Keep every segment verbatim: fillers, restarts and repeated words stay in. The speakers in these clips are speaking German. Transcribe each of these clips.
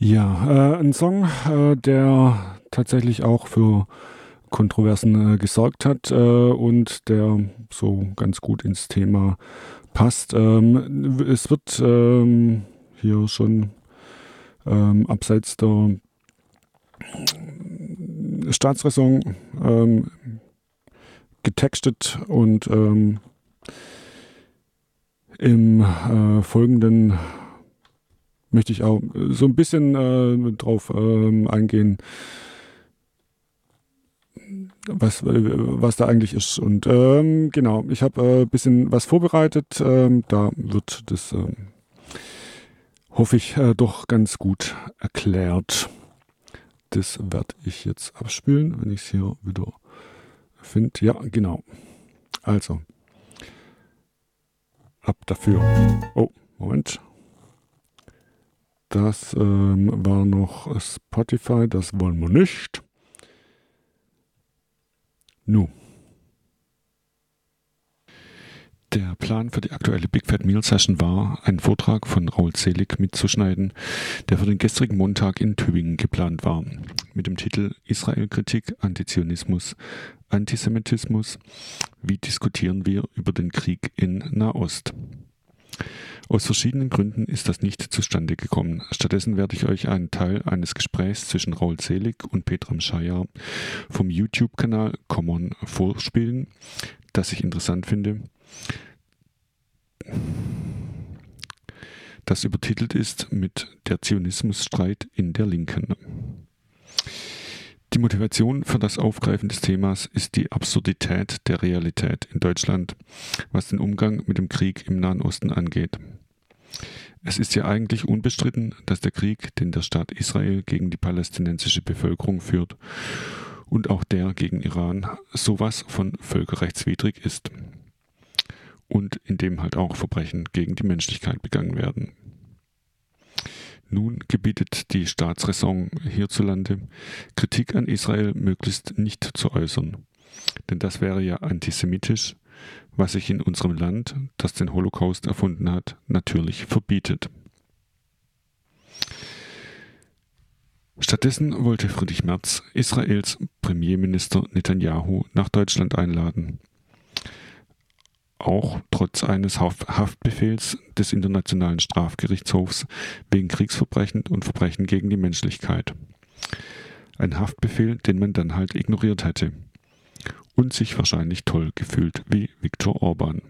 Ja, äh, ein Song, äh, der tatsächlich auch für Kontroversen äh, gesorgt hat äh, und der so ganz gut ins Thema passt. Ähm, es wird ähm, hier schon ähm, abseits der Staatsräson ähm, getextet und ähm, im äh, Folgenden möchte ich auch so ein bisschen äh, drauf ähm, eingehen, was, was da eigentlich ist. Und ähm, genau, ich habe ein äh, bisschen was vorbereitet. Ähm, da wird das, ähm, hoffe ich, äh, doch ganz gut erklärt. Das werde ich jetzt abspielen, wenn ich es hier wieder finde. Ja, genau. Also, ab dafür. Oh, Moment. Das ähm, war noch Spotify, das wollen wir nicht. Nu. Der Plan für die aktuelle Big Fat Meal Session war, einen Vortrag von Raul Selig mitzuschneiden, der für den gestrigen Montag in Tübingen geplant war, mit dem Titel Israel-Kritik, Antizionismus, Antisemitismus. Wie diskutieren wir über den Krieg in Nahost? Aus verschiedenen Gründen ist das nicht zustande gekommen. Stattdessen werde ich euch einen Teil eines Gesprächs zwischen Raul Selig und Petram Shayar vom YouTube-Kanal Common vorspielen, das ich interessant finde, das übertitelt ist mit Der Zionismusstreit in der Linken. Die Motivation für das Aufgreifen des Themas ist die Absurdität der Realität in Deutschland, was den Umgang mit dem Krieg im Nahen Osten angeht. Es ist ja eigentlich unbestritten, dass der Krieg, den der Staat Israel gegen die palästinensische Bevölkerung führt und auch der gegen Iran, sowas von völkerrechtswidrig ist. Und in dem halt auch Verbrechen gegen die Menschlichkeit begangen werden. Nun gebietet die Staatsräson hierzulande, Kritik an Israel möglichst nicht zu äußern. Denn das wäre ja antisemitisch, was sich in unserem Land, das den Holocaust erfunden hat, natürlich verbietet. Stattdessen wollte Friedrich Merz Israels Premierminister Netanyahu nach Deutschland einladen. Auch trotz eines Haftbefehls des Internationalen Strafgerichtshofs wegen Kriegsverbrechen und Verbrechen gegen die Menschlichkeit. Ein Haftbefehl, den man dann halt ignoriert hätte. Und sich wahrscheinlich toll gefühlt wie Viktor Orban.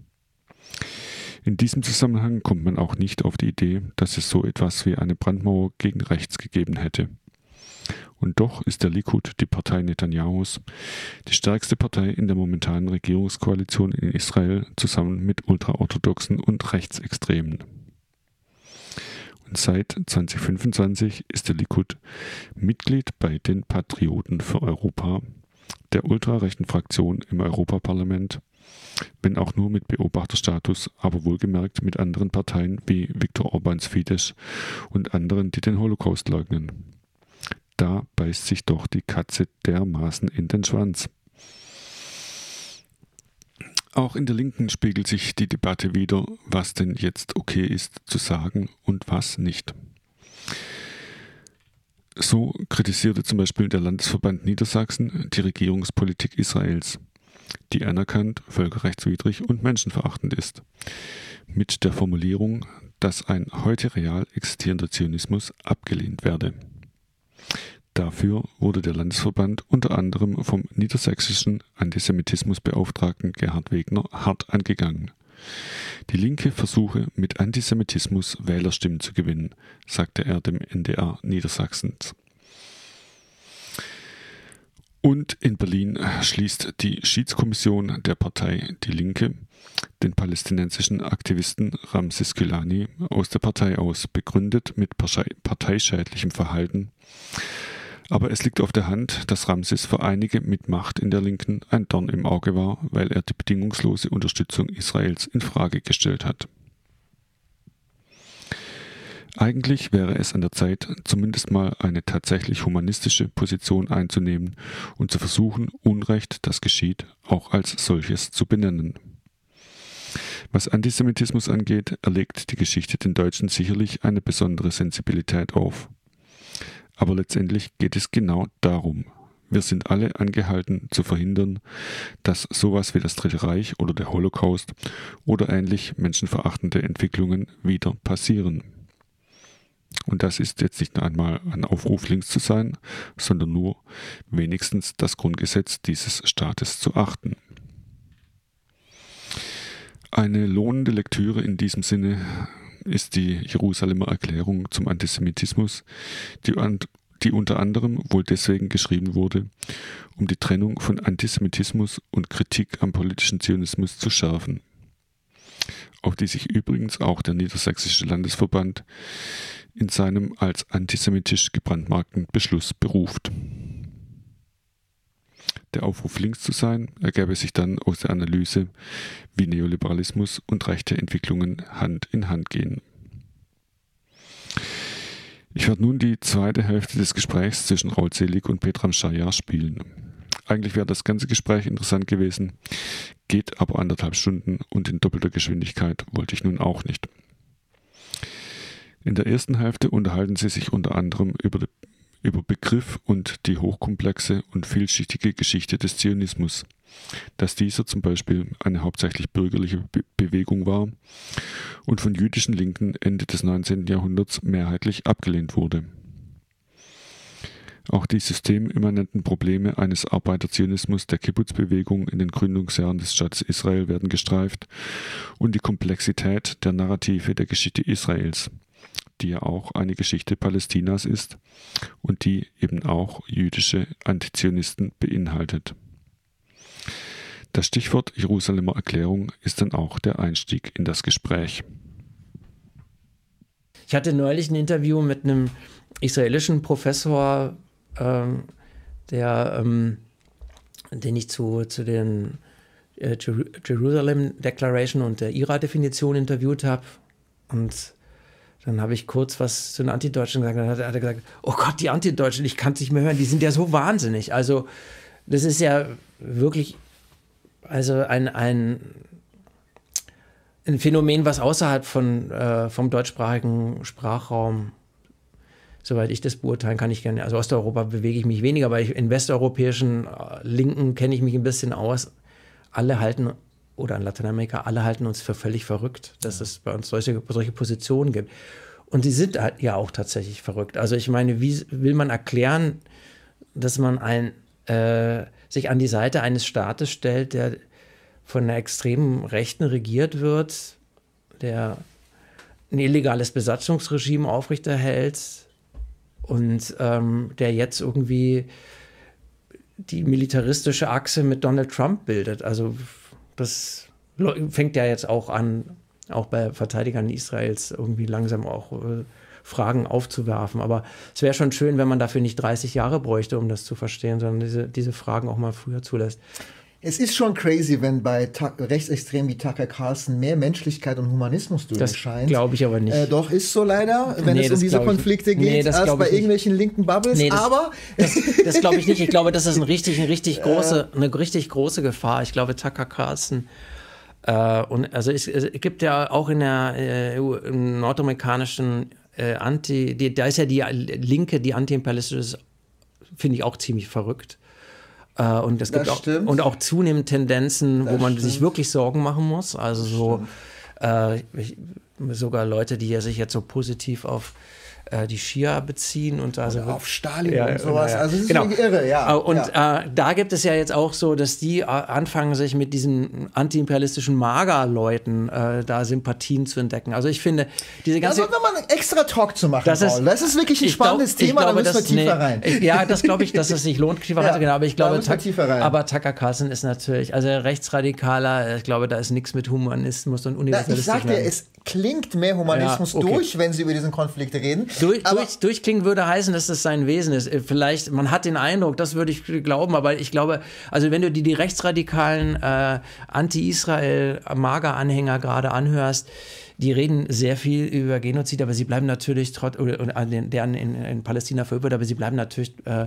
In diesem Zusammenhang kommt man auch nicht auf die Idee, dass es so etwas wie eine Brandmauer gegen rechts gegeben hätte. Und doch ist der Likud, die Partei Netanyahus, die stärkste Partei in der momentanen Regierungskoalition in Israel, zusammen mit Ultraorthodoxen und Rechtsextremen. Und seit zwanzig fünfundzwanzig ist der Likud Mitglied bei den Patrioten für Europa, der ultrarechten Fraktion im Europaparlament, wenn auch nur mit Beobachterstatus, aber wohlgemerkt mit anderen Parteien wie Viktor Orbáns Fidesz und anderen, die den Holocaust leugnen. Da beißt sich doch die Katze dermaßen in den Schwanz. Auch in der Linken spiegelt sich die Debatte wider, was denn jetzt okay ist zu sagen und was nicht. So kritisierte zum Beispiel der Landesverband Niedersachsen die Regierungspolitik Israels, die anerkannt, völkerrechtswidrig und menschenverachtend ist, mit der Formulierung, dass ein heute real existierender Zionismus abgelehnt werde. Dafür wurde der Landesverband unter anderem vom niedersächsischen Antisemitismusbeauftragten Gerhard Wegner hart angegangen. Die Linke versuche mit Antisemitismus Wählerstimmen zu gewinnen, sagte er dem N D R Niedersachsens. Und in Berlin schließt die Schiedskommission der Partei Die Linke den palästinensischen Aktivisten Ramsis Gilani aus der Partei aus, begründet mit parteischädlichem Verhalten. Aber es liegt auf der Hand, dass Ramsis für einige mit Macht in der Linken ein Dorn im Auge war, weil er die bedingungslose Unterstützung Israels in Frage gestellt hat. Eigentlich wäre es an der Zeit, zumindest mal eine tatsächlich humanistische Position einzunehmen und zu versuchen, Unrecht, das geschieht, auch als solches zu benennen. Was Antisemitismus angeht, erlegt die Geschichte den Deutschen sicherlich eine besondere Sensibilität auf. Aber letztendlich geht es genau darum. Wir sind alle angehalten zu verhindern, dass sowas wie das Dritte Reich oder der Holocaust oder ähnlich menschenverachtende Entwicklungen wieder passieren. Und das ist jetzt nicht einmal ein Aufruf, links zu sein, sondern nur wenigstens das Grundgesetz dieses Staates zu achten. Eine lohnende Lektüre in diesem Sinne ist die Jerusalemer Erklärung zum Antisemitismus, die, an, die unter anderem wohl deswegen geschrieben wurde, um die Trennung von Antisemitismus und Kritik am politischen Zionismus zu schärfen, auf die sich übrigens auch der Niedersächsische Landesverband in seinem als antisemitisch gebrandmarkten Beschluss beruft. Der Aufruf, links zu sein, ergäbe sich dann aus der Analyse, wie Neoliberalismus und rechte Entwicklungen Hand in Hand gehen. Ich werde nun die zweite Hälfte des Gesprächs zwischen Raul Selig und Petram Shayar spielen. Eigentlich wäre das ganze Gespräch interessant gewesen, geht aber anderthalb Stunden und in doppelter Geschwindigkeit wollte ich nun auch nicht. In der ersten Hälfte unterhalten sie sich unter anderem über, die, über Begriff und die hochkomplexe und vielschichtige Geschichte des Zionismus, dass dieser zum Beispiel eine hauptsächlich bürgerliche Be- Bewegung war und von jüdischen Linken Ende des neunzehnten Jahrhunderts mehrheitlich abgelehnt wurde. Auch die systemimmanenten Probleme eines Arbeiterzionismus der Kibbutz-Bewegung in den Gründungsjahren des Staates Israel werden gestreift und die Komplexität der Narrative der Geschichte Israels, die ja auch eine Geschichte Palästinas ist und die eben auch jüdische Antizionisten beinhaltet. Das Stichwort Jerusalemer Erklärung ist dann auch der Einstieg in das Gespräch. Ich hatte neulich ein Interview mit einem israelischen Professor, ähm, der, ähm, den ich zu, zu den äh, Jer- Jerusalem Declaration und der I R A-Definition interviewt habe. Und dann habe ich kurz was zu den Antideutschen gesagt. Dann hat er gesagt, oh Gott, die Antideutschen, ich kann es nicht mehr hören, die sind ja so wahnsinnig. Also das ist ja wirklich also ein, ein, ein Phänomen, was außerhalb von, äh, vom deutschsprachigen Sprachraum, soweit ich das beurteilen kann, ich gerne, also Osteuropa bewege ich mich weniger, aber ich, in westeuropäischen äh, Linken kenne ich mich ein bisschen aus. Alle halten, oder in Lateinamerika, alle halten uns für völlig verrückt, dass es bei uns solche, solche Positionen gibt. Und die sind halt ja auch tatsächlich verrückt. Also ich meine, wie will man erklären, dass man ein, äh, sich an die Seite eines Staates stellt, der von einer extremen Rechten regiert wird, der ein illegales Besatzungsregime aufrechterhält und ähm, der jetzt irgendwie die militaristische Achse mit Donald Trump bildet. Also das fängt ja jetzt auch an, auch bei Verteidigern Israels irgendwie langsam auch äh, Fragen aufzuwerfen. Aber es wäre schon schön, wenn man dafür nicht dreißig Jahre bräuchte, um das zu verstehen, sondern diese, diese Fragen auch mal früher zulässt. Es ist schon crazy, wenn bei Ta- Rechtsextremen wie Tucker Carlson mehr Menschlichkeit und Humanismus durchscheint. Das glaube ich aber nicht. Äh, doch, ist so leider, wenn nee, es um diese Konflikte ich, geht, nee, als bei irgendwelchen linken Bubbles. Nee, das, aber das, das glaube ich nicht. Ich glaube, das ist ein richtig, ein richtig große, eine richtig große Gefahr. Ich glaube, Tucker Carlson äh, und also es, es gibt ja auch in der äh, im nordamerikanischen äh, Anti, die, da ist ja die Linke, die antiimperialistische ist, finde ich auch ziemlich verrückt. Uh, und es gibt auch, und auch zunehmend Tendenzen, das wo man stimmt. sich wirklich Sorgen machen muss. Also so äh, ich, sogar Leute, die ja sich jetzt so positiv auf äh, die Schia beziehen und also auf Stalin ja, und sowas. Ja, ja. Also das ist genau. wirklich irre, ja. Und ja. Äh, da gibt es ja jetzt auch so, dass die äh, anfangen, sich mit diesen antiimperialistischen Mager-Leuten äh, da Sympathien zu entdecken. Also ich finde, diese ganze... Da sollten wir mal einen extra Talk zu machen, das ist, das ist wirklich ein spannendes glaub, Thema, glaube, da müssen wir tiefer nee, rein. Ja, das glaube ich, dass es sich lohnt, tiefer ja, reinzugehen. Aber ich glaube, Ta- aber Tucker Carlson ist natürlich, also rechtsradikaler, ich glaube, da ist nichts mit Humanismus und Universalismus. Na, ich sag dir, es klingt mehr Humanismus ja, okay. durch, wenn sie über diesen Konflikt reden. Durch, durch, durchklingen würde heißen, dass das sein Wesen ist. Vielleicht, man hat den Eindruck, das würde ich glauben, aber ich glaube, also wenn du die, die rechtsradikalen äh, Anti-Israel-Mager-Anhänger gerade anhörst, die reden sehr viel über Genozid, aber sie bleiben natürlich trotz, oder, oder der in, in Palästina verübt, aber sie bleiben natürlich äh,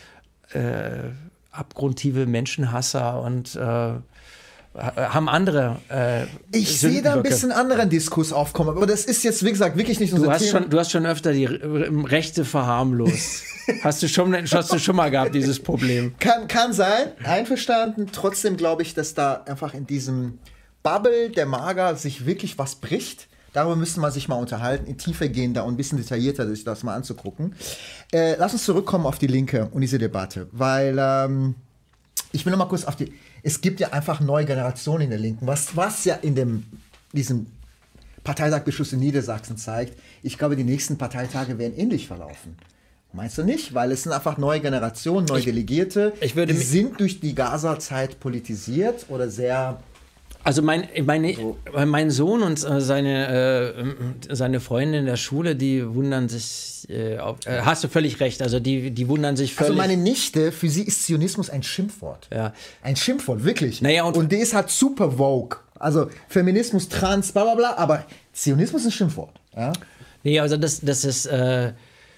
äh, abgrundtiefe Menschenhasser und äh, haben andere äh, Ich sehe da ein bisschen anderen Diskurs aufkommen, aber das ist jetzt, wie gesagt, wirklich nicht unser du hast Thema. Schon, du hast schon öfter die Rechte verharmlost. Hast du schon, hast du schon mal gehabt, dieses Problem? Kann, kann sein, einverstanden. Trotzdem glaube ich, dass da einfach in diesem Bubble der Mager sich wirklich was bricht. Darüber müsste man sich mal unterhalten, in Tiefe gehen da und ein bisschen detaillierter sich das mal anzugucken. Äh, lass uns zurückkommen auf die Linke und diese Debatte, weil ähm, ich will noch mal kurz auf die, es gibt ja einfach neue Generationen in der Linken, was, was ja in dem, diesem Parteitagsbeschluss in Niedersachsen zeigt, ich glaube, die nächsten Parteitage werden ähnlich verlaufen. Meinst du nicht? Weil es sind einfach neue Generationen, neue ich, Delegierte, ich würde die sind durch die Gaza-Zeit politisiert oder sehr... Also mein, meine, so. mein Sohn und seine, äh, seine Freundin in der Schule, die wundern sich, äh, auf, äh, hast du völlig recht, also die, die wundern sich völlig. Also meine Nichte, für sie ist Zionismus ein Schimpfwort. Ja. Ein Schimpfwort, wirklich. Naja, und, und die ist halt super vogue. Also Feminismus, Trans, bla bla bla, aber Zionismus ist ein Schimpfwort. Ja? Nee, also das, das ist, äh,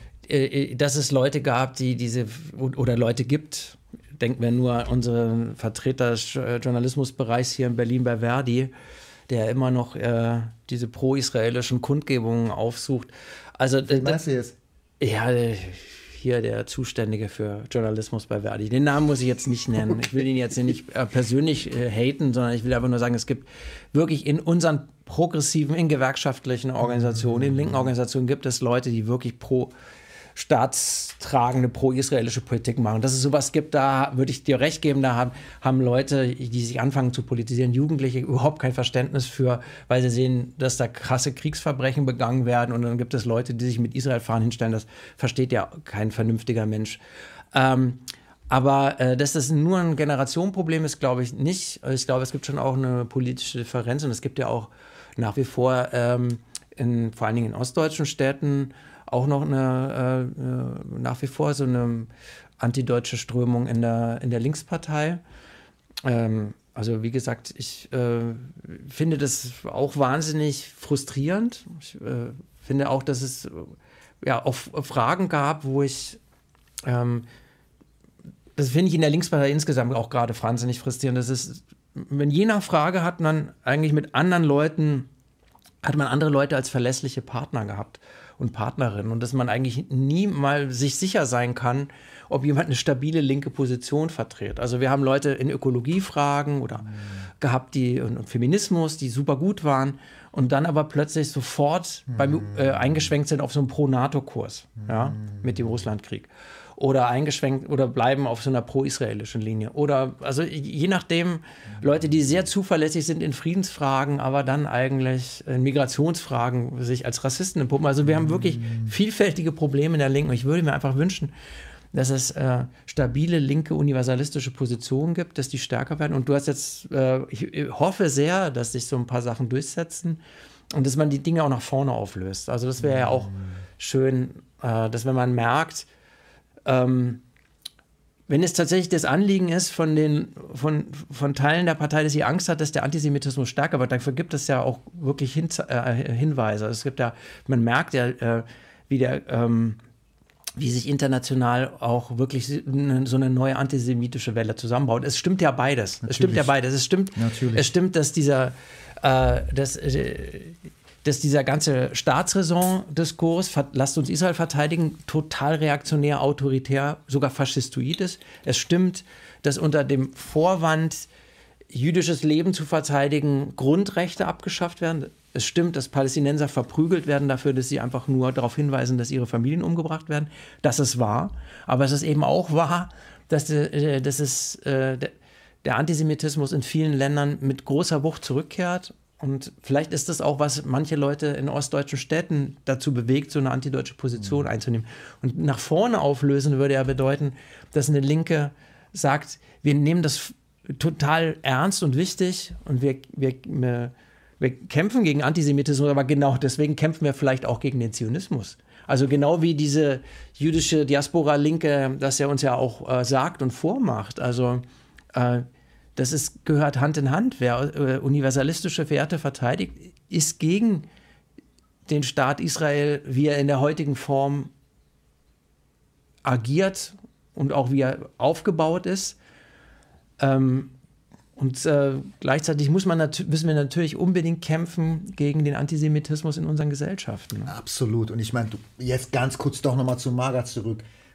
äh, dass es Leute gab, die diese, oder Leute gibt, denken wir nur an unseren Vertreter des Journalismusbereichs hier in Berlin bei Verdi, der immer noch äh, diese pro-israelischen Kundgebungen aufsucht. Also, äh, Was ist? Ja, hier der Zuständige für Journalismus bei Verdi. Den Namen muss ich jetzt nicht nennen. Ich will ihn jetzt nicht äh, persönlich äh, haten, sondern ich will einfach nur sagen, es gibt wirklich in unseren progressiven, in gewerkschaftlichen Organisationen, in linken Organisationen gibt es Leute, die wirklich pro staatstragende pro-israelische Politik machen. Dass es sowas gibt, da würde ich dir recht geben, da haben, haben Leute, die sich anfangen zu politisieren, Jugendliche, überhaupt kein Verständnis für, weil sie sehen, dass da krasse Kriegsverbrechen begangen werden und dann gibt es Leute, die sich mit Israel-Fahnen hinstellen, das versteht ja kein vernünftiger Mensch. Ähm, aber äh, dass das nur ein Generationenproblem ist, glaube ich nicht. Ich glaube, es gibt schon auch eine politische Differenz und es gibt ja auch nach wie vor ähm, in, vor allen Dingen in ostdeutschen Städten auch noch eine, äh, nach wie vor so eine antideutsche Strömung in der, in der Linkspartei. Ähm, also wie gesagt, ich äh, finde das auch wahnsinnig frustrierend. Ich äh, finde auch, dass es ja auch Fragen gab, wo ich, ähm, das finde ich in der Linkspartei insgesamt auch gerade wahnsinnig frustrierend. Das ist, wenn je nach Frage hat man eigentlich mit anderen Leuten, hat man andere Leute als verlässliche Partner gehabt und Partnerinnen und dass man eigentlich nie mal sich sicher sein kann, ob jemand eine stabile linke Position vertritt. Also wir haben Leute in Ökologiefragen oder mhm. gehabt, die und Feminismus, die super gut waren und dann aber plötzlich sofort mhm. beim, äh, eingeschwenkt sind auf so einen Pro-NATO-Kurs, mhm. ja, mit dem Russlandkrieg. Oder eingeschwenkt oder bleiben auf so einer pro-israelischen Linie. Oder also je nachdem, Leute, die sehr zuverlässig sind in Friedensfragen, aber dann eigentlich in Migrationsfragen sich als Rassisten entpuppen. Also wir haben wirklich vielfältige Probleme in der Linken. Ich würde mir einfach wünschen, dass es äh, stabile linke universalistische Positionen gibt, dass die stärker werden. Und du hast jetzt, äh, ich hoffe sehr, dass sich so ein paar Sachen durchsetzen und dass man die Dinge auch nach vorne auflöst. Also das wäre ja auch schön, äh, dass wenn man merkt, Ähm, wenn es tatsächlich das Anliegen ist von, den, von, von Teilen der Partei, dass sie Angst hat, dass der Antisemitismus stärker wird, dafür gibt es ja auch wirklich Hin äh, Hinweise. Es gibt ja, man merkt ja, äh, wie, der, ähm, wie sich international auch wirklich so eine neue antisemitische Welle zusammenbaut. Es stimmt ja beides. Natürlich. Es stimmt ja beides. Es stimmt, es stimmt dass dieser äh, dass, äh, dass dieser ganze Staatsräson-Diskurs, lasst uns Israel verteidigen, total reaktionär, autoritär, sogar faschistoid ist. Es stimmt, dass unter dem Vorwand, jüdisches Leben zu verteidigen, Grundrechte abgeschafft werden. Es stimmt, dass Palästinenser verprügelt werden dafür, dass sie einfach nur darauf hinweisen, dass ihre Familien umgebracht werden. Das ist wahr. Aber es ist eben auch wahr, dass, äh, dass es, äh, der Antisemitismus in vielen Ländern mit großer Wucht zurückkehrt. Und vielleicht ist das auch, was manche Leute in ostdeutschen Städten dazu bewegt, so eine antideutsche Position einzunehmen. Und nach vorne auflösen würde ja bedeuten, dass eine Linke sagt, wir nehmen das total ernst und wichtig und wir, wir, wir, wir kämpfen gegen Antisemitismus, aber genau deswegen kämpfen wir vielleicht auch gegen den Zionismus. Also genau wie diese jüdische Diaspora-Linke das ja uns ja auch äh, sagt und vormacht. Also äh, das ist, gehört Hand in Hand. Wer äh, universalistische Werte verteidigt, ist gegen den Staat Israel, wie er in der heutigen Form agiert und auch wie er aufgebaut ist. Ähm, und äh, gleichzeitig muss man nat- müssen wir natürlich unbedingt kämpfen gegen den Antisemitismus in unseren Gesellschaften. Absolut. Und ich meine, jetzt ganz kurz doch nochmal zu Maga zurück.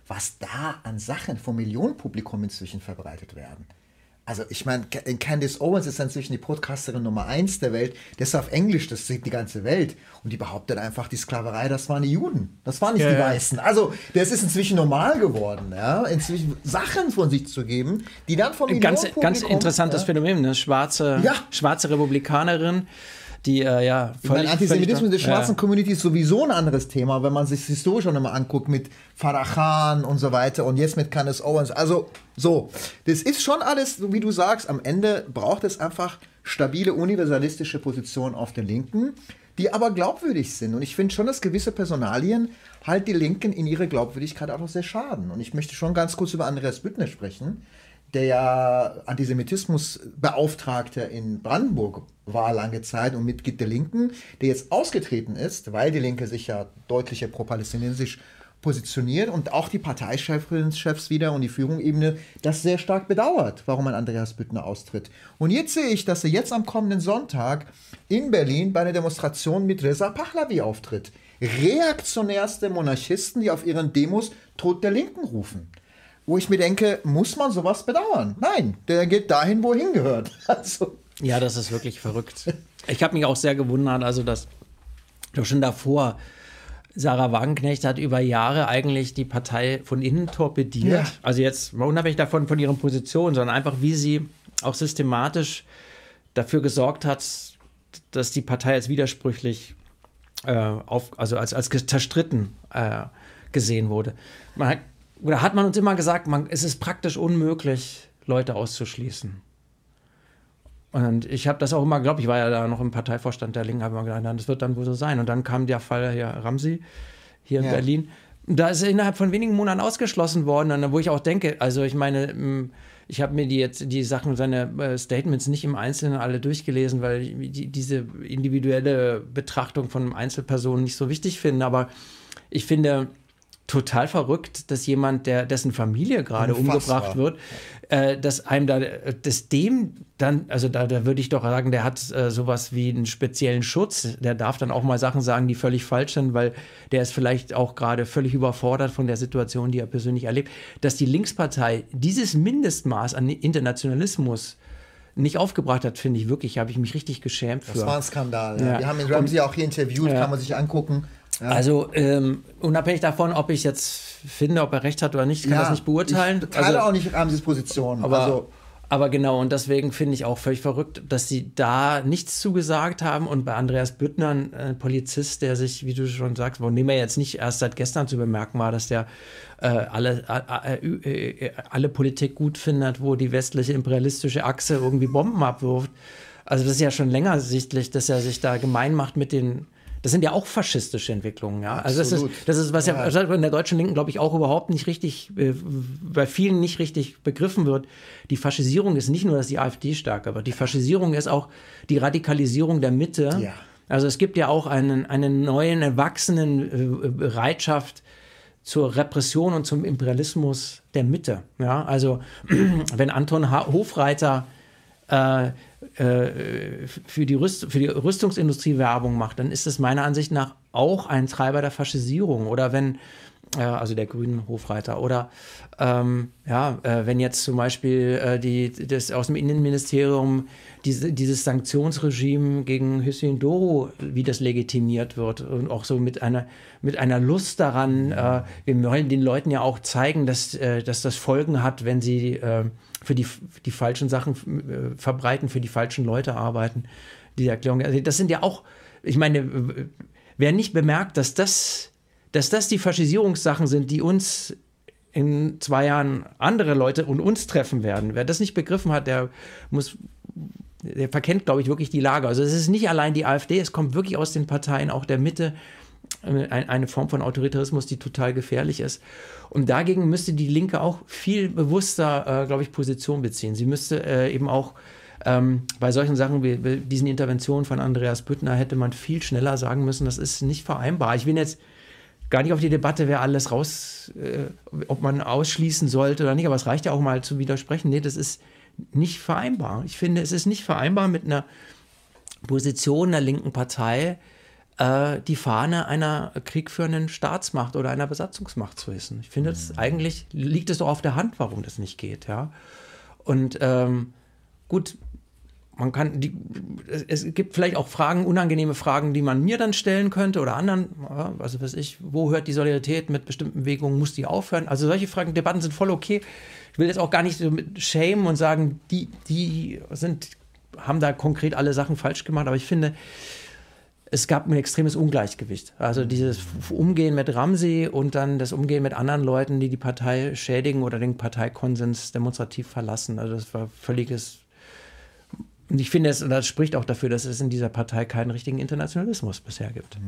was da an Sachen vom Millionenpublikum inzwischen verbreitet werden. Also ich meine, Candace Owens ist inzwischen die Podcasterin Nummer eins der Welt. Das ist auf Englisch, das sieht die ganze Welt. Und die behauptet einfach, die Sklaverei, das waren die Juden. Das waren nicht ja, die ja. Weißen. Also das ist inzwischen normal geworden, ja? Inzwischen Sachen von sich zu geben, die dann vom Ganz, Millionenpublikum... ganz interessantes ja? Phänomen, eine schwarze, Ja. schwarze Republikanerin, die äh, ja Ich meine, Antisemitismus in der schwarzen ja. Community ist sowieso ein anderes Thema, wenn man sich das historisch schon immer anguckt mit Farah Khan und so weiter und jetzt mit Candace Owens. Also so, das ist schon alles, wie du sagst, am Ende braucht es einfach stabile, universalistische Positionen auf den Linken, die aber glaubwürdig sind. Und ich finde schon, dass gewisse Personalien halt die Linken in ihrer Glaubwürdigkeit auch sehr schaden. Und ich möchte schon ganz kurz über Andreas Büttner sprechen, der ja Antisemitismusbeauftragter in Brandenburg war lange Zeit und Mitglied der Linken, der jetzt ausgetreten ist, weil die Linke sich ja deutlicher pro-palästinensisch positioniert und auch die Parteichefs wieder und die Führungsebene das sehr stark bedauert, warum ein Andreas Büttner austritt. Und jetzt sehe ich, dass er jetzt am kommenden Sonntag in Berlin bei einer Demonstration mit Reza Pahlavi auftritt. Reaktionärste Monarchisten, die auf ihren Demos Tod der Linken rufen. Wo ich mir denke, muss man sowas bedauern? Nein, der geht dahin, wo er hingehört. Also. Ja, das ist wirklich verrückt. Ich habe mich auch sehr gewundert, also dass doch schon davor Sarah Wagenknecht hat über Jahre eigentlich die Partei von innen torpediert. Ja. Also jetzt unabhängig davon von ihren Positionen, sondern einfach wie sie auch systematisch dafür gesorgt hat, dass die Partei als widersprüchlich äh, auf, also als, als zerstritten äh, gesehen wurde. Man hat Oder hat man uns immer gesagt, man, es ist praktisch unmöglich, Leute auszuschließen. Und ich habe das auch immer geglaubt, ich war ja da noch im Parteivorstand der Linken, habe immer gedacht, das wird dann wohl so sein. Und dann kam der Fall hier Ramsi, hier in ja. Berlin. Und da ist er innerhalb von wenigen Monaten ausgeschlossen worden. Und wo ich auch denke, also ich meine, ich habe mir die jetzt die Sachen, seine äh, Statements nicht im Einzelnen alle durchgelesen, weil ich die, diese individuelle Betrachtung von Einzelpersonen nicht so wichtig finde. Aber ich finde total verrückt, dass jemand, der dessen Familie gerade umgebracht wird, äh, dass einem da, dass dem dann, also da, da würde ich doch sagen, der hat äh, sowas wie einen speziellen Schutz, der darf dann auch mal Sachen sagen, die völlig falsch sind, weil der ist vielleicht auch gerade völlig überfordert von der Situation, die er persönlich erlebt, dass die Linkspartei dieses Mindestmaß an Internationalismus nicht aufgebracht hat, finde ich wirklich, habe ich mich richtig geschämt für. Das war ein Skandal. Ja. Ja. Wir haben den Ramsi auch hier interviewt, ja. kann man sich angucken. Ja. Also ähm, unabhängig davon, ob ich jetzt finde, ob er recht hat oder nicht, kann ja, das nicht beurteilen. Ich teile also, auch nicht Ramsis Position. Aber, also, aber genau, und deswegen finde ich auch völlig verrückt, dass sie da nichts zugesagt haben. Und bei Andreas Büttner, ein äh, Polizist, der sich, wie du schon sagst, von dem er jetzt nicht erst seit gestern zu bemerken war, dass der äh, alle, äh, äh, äh, alle Politik gut findet, wo die westliche imperialistische Achse irgendwie Bomben abwirft. Also das ist ja schon länger sichtlich, dass er sich da gemein macht mit den. Das sind ja auch faschistische Entwicklungen, ja. Also das ist, das ist, was ja, ja in der deutschen Linken, glaube ich, auch überhaupt nicht richtig, äh, bei vielen nicht richtig begriffen wird. Die Faschisierung ist nicht nur, dass die AfD stärker wird. Die Faschisierung ist auch die Radikalisierung der Mitte. Ja. Also es gibt ja auch einen, einen neuen, erwachsenen äh, Bereitschaft zur Repression und zum Imperialismus der Mitte. Ja, also wenn Anton H- Hofreiter äh, Für die, Rüst, für die Rüstungsindustrie Werbung macht, dann ist das meiner Ansicht nach auch ein Treiber der Faschisierung. Oder wenn, äh, also der grünen Hofreiter, oder ähm, ja, äh, wenn jetzt zum Beispiel äh, die, das aus dem Innenministerium diese, dieses Sanktionsregime gegen Hüseyin Doğru, wie das legitimiert wird und auch so mit einer, mit einer Lust daran, äh, wir wollen den Leuten ja auch zeigen, dass, äh, dass das Folgen hat, wenn sie äh, für die, die falschen Sachen äh, verbreiten, für die falschen Leute arbeiten. Die Erklärung, also das sind ja auch, ich meine, wer nicht bemerkt, dass das, dass das die Faschisierungssachen sind, die uns in zwei Jahren andere Leute und uns treffen werden. Wer das nicht begriffen hat, der muss, der verkennt, glaube ich, wirklich die Lage. Also es ist nicht allein die AfD, es kommt wirklich aus den Parteien, auch der Mitte, eine Form von Autoritarismus, die total gefährlich ist. Und dagegen müsste die Linke auch viel bewusster, äh, glaube ich, Position beziehen. Sie müsste äh, eben auch ähm, bei solchen Sachen wie, wie diesen Interventionen von Andreas Büttner hätte man viel schneller sagen müssen, das ist nicht vereinbar. Ich bin jetzt gar nicht auf die Debatte, wer alles raus, äh, ob man ausschließen sollte oder nicht, aber es reicht ja auch mal zu widersprechen. Nee, das ist nicht vereinbar. Ich finde, es ist nicht vereinbar mit einer Position der linken Partei, äh, die Fahne einer kriegführenden Staatsmacht oder einer Besatzungsmacht zu hissen. Ich finde, das eigentlich liegt es doch auf der Hand, warum das nicht geht. Ja? Und ähm, gut, man kann die, es gibt vielleicht auch Fragen, unangenehme Fragen, die man mir dann stellen könnte oder anderen, also weiß ich, wo hört die Solidarität mit bestimmten Bewegungen, muss die aufhören? Also solche Fragen, Debatten sind voll okay. Ich will jetzt auch gar nicht so mit schämen und sagen, die, die sind, haben da konkret alle Sachen falsch gemacht, aber ich finde, es gab ein extremes Ungleichgewicht. Also dieses Umgehen mit Ramsey und dann das Umgehen mit anderen Leuten, die die Partei schädigen oder den Parteikonsens demonstrativ verlassen. Also das war völliges. Und ich finde, es, das spricht auch dafür, dass es in dieser Partei keinen richtigen Internationalismus bisher gibt.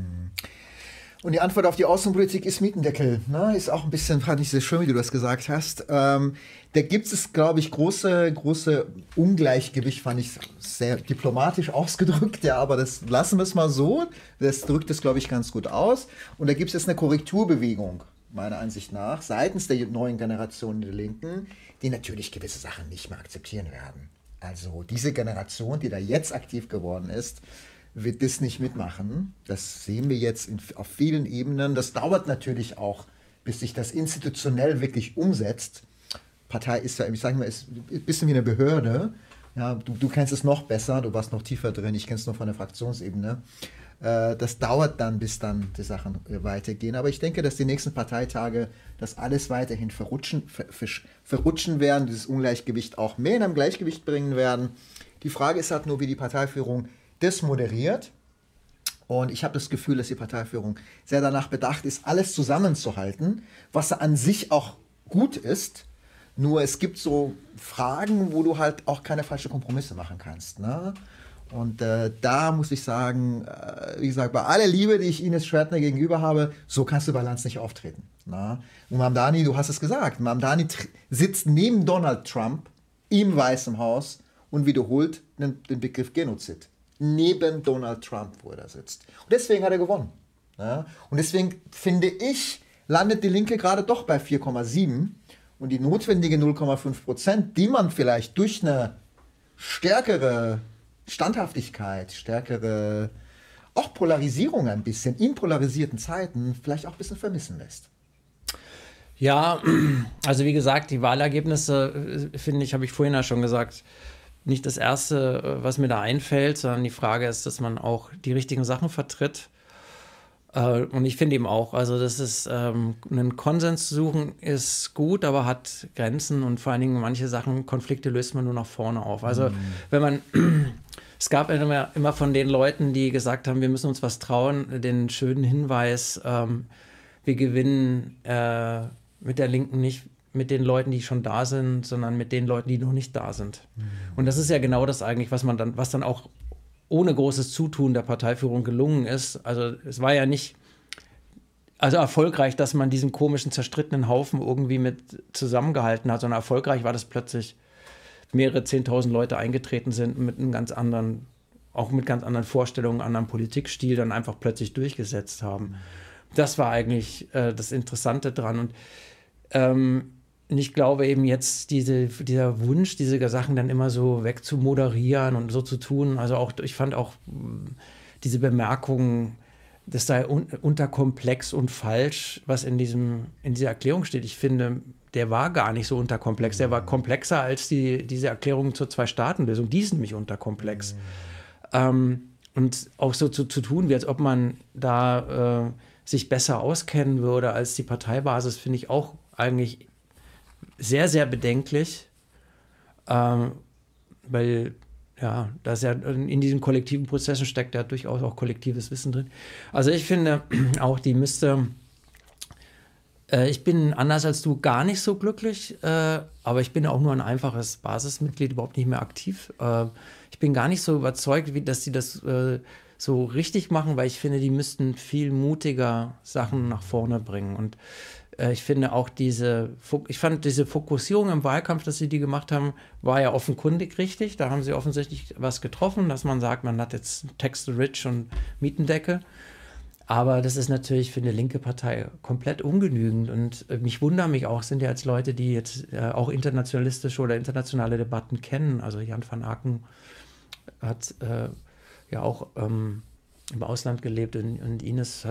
Und die Antwort auf die Außenpolitik ist Mietendeckel. Ne? Ist auch ein bisschen, fand ich sehr schön, wie du das gesagt hast. Ähm, da gibt es, glaube ich, große, große Ungleichgewicht, fand ich sehr diplomatisch ausgedrückt, ja, aber das lassen wir es mal so. Das drückt es, glaube ich, ganz gut aus. Und da gibt es jetzt eine Korrekturbewegung, meiner Ansicht nach, seitens der neuen Generation der Linken, die natürlich gewisse Sachen nicht mehr akzeptieren werden. Also diese Generation, die da jetzt aktiv geworden ist, wird das nicht mitmachen. Das sehen wir jetzt in, auf vielen Ebenen. Das dauert natürlich auch, bis sich das institutionell wirklich umsetzt. Partei ist ja, ich sage mal, ist ein bisschen wie eine Behörde. Ja, du, du kennst es noch besser, du warst noch tiefer drin, ich kenne es nur von der Fraktionsebene. Äh, das dauert dann, bis dann die Sachen äh, weitergehen. Aber ich denke, dass die nächsten Parteitage das alles weiterhin verrutschen, ver, ver, verrutschen werden, dieses Ungleichgewicht auch mehr in einem Gleichgewicht bringen werden. Die Frage ist halt nur, wie die Parteiführung das moderiert. Und ich habe das Gefühl, dass die Parteiführung sehr danach bedacht ist, alles zusammenzuhalten, was an sich auch gut ist. Nur es gibt so Fragen, wo du halt auch keine falschen Kompromisse machen kannst. Ne? Und äh, da muss ich sagen, äh, wie gesagt, bei aller Liebe, die ich Ines Schwertner gegenüber habe, so kannst du bei Lanz nicht auftreten. Na? Und Mamdani, du hast es gesagt, Mamdani tr- sitzt neben Donald Trump im Weißen Haus und wiederholt den, den Begriff Genozid. Neben Donald Trump, wo er da sitzt. Und deswegen hat er gewonnen. Ja? Und deswegen finde ich, landet die Linke gerade doch bei vier Komma sieben. Und die notwendige null Komma fünf Prozent, die man vielleicht durch eine stärkere Standhaftigkeit, stärkere auch Polarisierung ein bisschen, in polarisierten Zeiten vielleicht auch ein bisschen vermissen lässt. Ja, also wie gesagt, die Wahlergebnisse, finde ich, habe ich vorhin ja schon gesagt, nicht das Erste, was mir da einfällt, sondern die Frage ist, dass man auch die richtigen Sachen vertritt. Und ich finde eben auch, also das ist, ähm, einen Konsens zu suchen ist gut, aber hat Grenzen und vor allen Dingen manche Sachen, Konflikte löst man nur nach vorne auf. Also mhm. wenn man, es gab immer, immer von den Leuten, die gesagt haben, wir müssen uns was trauen, den schönen Hinweis, ähm, wir gewinnen äh, mit der Linken nicht mit den Leuten, die schon da sind, sondern mit den Leuten, die noch nicht da sind. Mhm. Und das ist ja genau das eigentlich, was man dann, was dann auch ohne großes Zutun der Parteiführung gelungen ist. Also es war ja nicht also erfolgreich, dass man diesen komischen, zerstrittenen Haufen irgendwie mit zusammengehalten hat, sondern erfolgreich war, dass plötzlich mehrere zehntausend Leute eingetreten sind mit einem ganz anderen, auch mit ganz anderen Vorstellungen, anderen Politikstil, dann einfach plötzlich durchgesetzt haben. Das war eigentlich äh, das Interessante dran. Und ähm, ich glaube eben jetzt diese, dieser Wunsch, diese Sachen dann immer so wegzumoderieren und so zu tun. Also auch, ich fand auch diese Bemerkung, das sei un- unterkomplex und falsch, was in diesem, in dieser Erklärung steht. Ich finde, der war gar nicht so unterkomplex. Der war komplexer als die, diese Erklärung zur Zwei-Staaten-Lösung. Die ist nämlich unterkomplex. Mhm. Ähm, und auch so zu, zu tun, wie als ob man da äh, sich besser auskennen würde als die Parteibasis, finde ich auch eigentlich sehr, sehr bedenklich, ähm, weil ja, da ist ja in diesen kollektiven Prozessen steckt ja durchaus auch kollektives Wissen drin. Also ich finde auch, die müsste, äh, ich bin anders als du gar nicht so glücklich, äh, aber ich bin auch nur ein einfaches Basismitglied, überhaupt nicht mehr aktiv. Äh, ich bin gar nicht so überzeugt, wie, dass sie das äh, so richtig machen, weil ich finde, die müssten viel mutiger Sachen nach vorne bringen. Und ich finde auch diese, ich fand diese Fokussierung im Wahlkampf, dass sie die gemacht haben, war ja offenkundig richtig. Da haben sie offensichtlich was getroffen, dass man sagt, man hat jetzt Text-Rich und Mietendeckel. Aber das ist natürlich für eine linke Partei komplett ungenügend. Und mich wundern mich auch, sind ja jetzt Leute, die jetzt äh, auch internationalistische oder internationale Debatten kennen. Also Jan van Aken hat äh, ja auch ähm, im Ausland gelebt und, und Ines hat